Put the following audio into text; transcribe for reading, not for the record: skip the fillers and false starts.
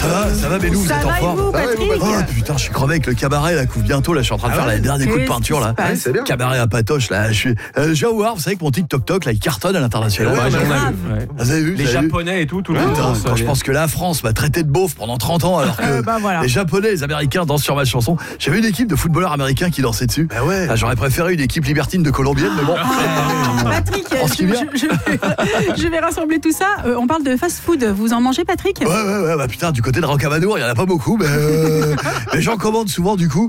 Ça va, Bénou, vous Ça êtes en va et forme? vous, Patrick? Oh putain, je suis crevé avec le cabaret là, couvre bientôt. Là, je suis en train de faire les derniers coups de peinture là. Ouais, c'est bien. Cabaret à Patoche là. Je viens voir, vous savez que mon TikTok là, il cartonne à l'international. Ouais, Ah, grave. vous avez vu? Les vous avez vu Japonais et tout le Putain, monde. quand je pense que la France m'a traité de beauf pendant 30 ans alors que Bah voilà. les Japonais, les Américains dansent sur ma chanson. J'avais une équipe de footballeurs américains qui dansaient dessus. Bah ouais. Ah, j'aurais préféré une équipe libertine de colombienne, mais bon. Patrick, On se dit bien. je vais rassembler tout ça. On parle de fast-food. Vous en mangez, Patrick? Ouais, bah putain, du côté de Rocamadour, il y en a pas beaucoup, mais les gens commandent souvent du coup.